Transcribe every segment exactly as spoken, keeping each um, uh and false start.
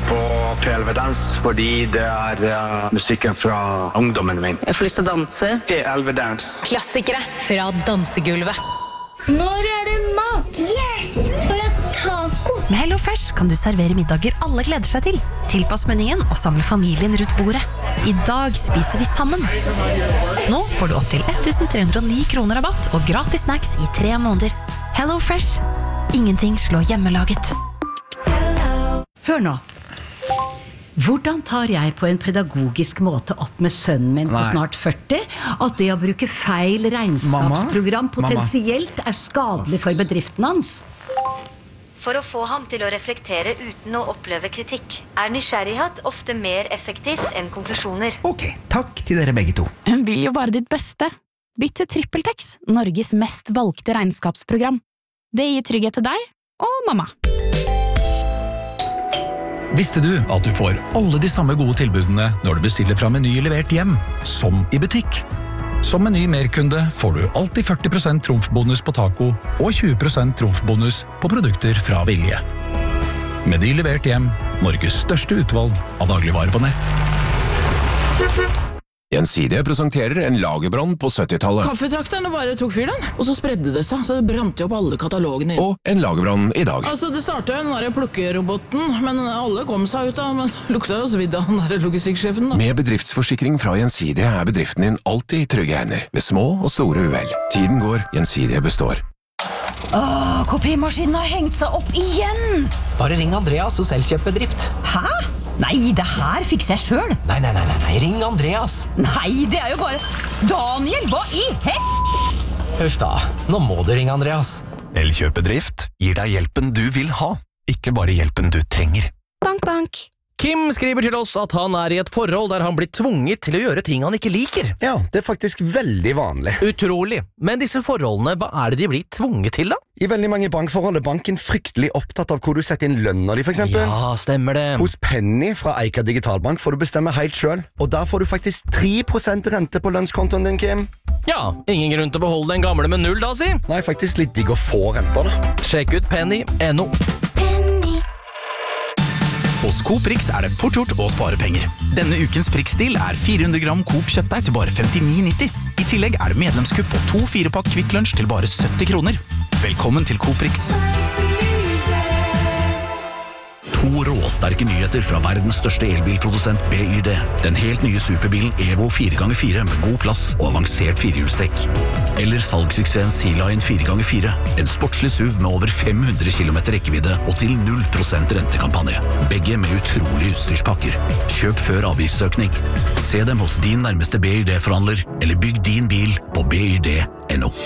på P L V Dans fordi det er uh, musikken fra ungdommen min. Jeg får lyst til å danse. P L V Dans. Klassikere fra dansegulvet. Når er det mat? Yes! Skal vi ha taco? Med Hello Fresh kan du servere middager alle gleder seg til. Tilpass menyen og samle familien rundt bordet. I dag spiser vi sammen. Nå får du opp til ett tusen tre hundre og ni kroner rabatt og gratis snacks i tre måneder. Hello Fresh. Ingenting slår hjemmelaget. Hør nå. Hvordan tar jeg på en pedagogisk måte opp med sønnen min på Nei. snart førti at det å bruke feil regnskapsprogram Mamma? potensielt er skadelig for bedriften hans? For å få ham til å reflektere uten å oppleve kritikk, er nysgjerrighet ofte mer effektivt enn konklusjoner. Ok, takk til dere begge to. Hun vil jo bare ditt beste. Bytt til TrippelTex, Norges mest valgte regnskapsprogram. Det gir trygghet til deg og mamma. Visste du at du får alle de samme gode tilbudene når du bestiller fra Meny levert hjem, som i butikk? Som Meny merkunde får du alltid førti prosent trumfbonus på taco og tjue prosent trumfbonus på produkter fra Vilje. Meny levert hjem, Norges største utvalg av dagligvarer på nett. Gjensidige presenterer en lagerbrann på syttitallet. Kaffetrakterne bare tok fyr den, og så spredde det seg, så det brant jo opp alle katalogene. Og en lagerbrann i dag. Altså, det startet jo den der plukkeroboten, men alle kom seg ut av, men lukta jo svidd av den der logistikksjefen da. Med bedriftsforsikring fra Gjensidige er bedriften din alltid i trygge hender, ved små og store uhell. Tiden går, Gjensidige består. Åh, kopimaskinen har hengt seg opp igjen! Bare ring Andreas og Selvkjøpbedrift. Hæ? Nei, det her fikser jeg selv. Nei, nei, nei, nei, nei, ring Andreas. Nei, det er jo bare... Daniel, hva i hel... Huff da, nå må du ringe Andreas. Selvkjøpbedrift gir deg hjelpen du vil ha, ikke bare hjelpen du trenger. Bank, bank. Kim skriver til oss at han er i et forhold der han blir tvunget til å gjøre ting han ikke liker. Ja, det er faktisk veldig vanlig. Utrolig. Men disse forholdene, hva er det de blir tvunget til da? I veldig mange bankforhold er banken fryktelig opptatt av hvor du setter inn lønna di, for eksempel. Ja, stemmer det. Hos Penny fra Eika Digitalbank får du bestemme helt selv, og der får du faktisk tre prosent rente på lønnskontoen din, Kim. Ja, ingen grunn til å beholde den gamle med null da, si. Nei, faktisk litt digg å få renter da. Sjekk ut penny punktum no. Hos Coop Rix er det fort gjort å spare penger. Denne ukens Prix-stil er fire hundre gram Coop kjøttdeig til bare femtini nitti. I tillegg er det medlemskupp på to fire-pakk Kvikk Lunsj til bare sytti kroner. Velkommen til Coop Rix. To råsterke nyheter fra verdens største elbilprodusent B Y D. Den helt nye superbilen Evo fire ganger fire med god plass og avansert firehjulstrekk. Eller salgssuksessen Sea Lion fire ganger fire. En sportslig S U V med over fem hundre kilometer rekkevidde og til null prosent rentekampanje. Begge med utrolige utstyrspakker. Kjøp før avgiftsøkning. Se dem hos din nærmeste B Y D-forhandler, eller bygg din bil på b y d punktum no.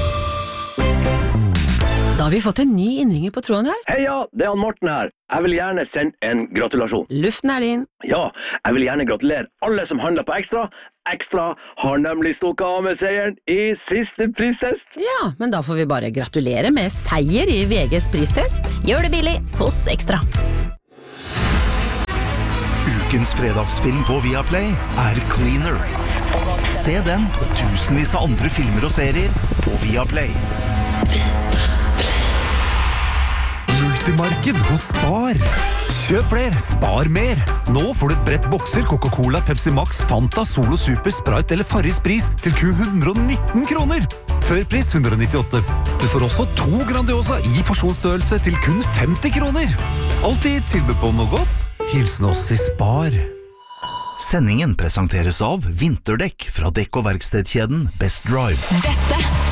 Da har vi fått en ny innringer på tråden her. Heia, det er han Morten her. Jeg vil gjerne sende en gratulasjon. Luften er din. Ja, jeg vil gjerne gratulere alle som handler på Ekstra. Ekstra har nemlig stukket av med seieren i siste pristest. Ja, men da får vi bare gratulere med seier i V G's pristest. Gjør det billig hos Ekstra. Ukens fredagsfilm på Viaplay er Cleaner. Se den og tusenvis av andre filmer og serier på Viaplay. Multimarked hos Spar. Kjøp flere, spar mer. Nå får du et brett bokser Coca-Cola, Pepsi Max, Fanta, Solo Super, Sprite eller Farris pris til kun hundre og nitten kroner. Før pris hundre og nittiåtte. Du får også to Grandiosa i porsjonsstørrelse til kun femti kroner. Alltid tilbud på noe godt. Hilsen oss i Spar. Sendingen presenteres av Vinterdekk fra dekk- og verkstedkjeden Best Drive. Dette